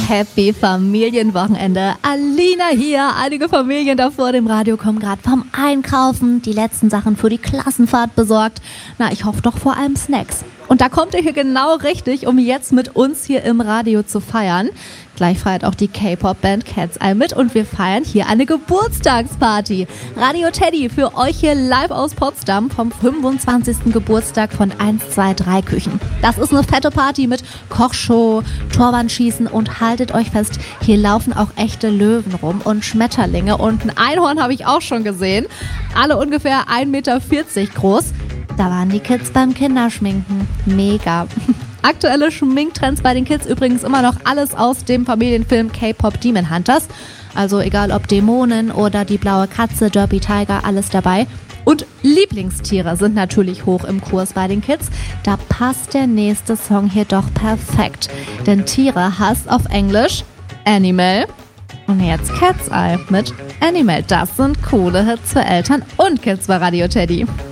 Happy Familienwochenende. Alina hier. Einige Familien da vor dem Radio kommen gerade vom Einkaufen, die letzten Sachen für die Klassenfahrt besorgt. Na, ich hoffe doch vor allem Snacks. Und da kommt ihr hier genau richtig, um jetzt mit uns hier im Radio zu feiern. Gleich feiert auch die K-Pop-Band Cat's Eye mit und wir feiern hier eine Geburtstagsparty. Radio Teddy für euch hier live aus Potsdam vom 25. Geburtstag von 123 Küchen. Das ist eine fette Party mit Kochshow, Torwandschießen und haltet euch fest, hier laufen auch echte Löwen rum und Schmetterlinge und ein Einhorn habe ich auch schon gesehen. Alle ungefähr 1,40 Meter groß. Da waren die Kids beim Kinderschminken. Mega. Aktuelle Schminktrends bei den Kids übrigens immer noch alles aus dem Familienfilm K-Pop Demon Hunters. Also egal ob Dämonen oder die blaue Katze, Derby Tiger, alles dabei. Und Lieblingstiere sind natürlich hoch im Kurs bei den Kids. Da passt der nächste Song hier doch perfekt. Denn Tiere heißt auf Englisch Animal. Und jetzt Cat's Eye mit Animal. Das sind coole Hits für Eltern und Kids bei Radio Teddy.